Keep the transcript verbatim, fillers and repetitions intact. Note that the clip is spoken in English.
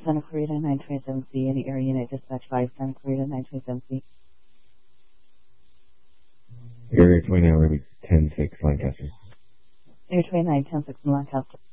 Santa Clarita nine twenty-seven C, any area unit dispatch five Santa Clarita nine twenty-seven C. Area twenty-nine, Ruby ten six Lancaster. Area twenty-nine ten six in Lancaster.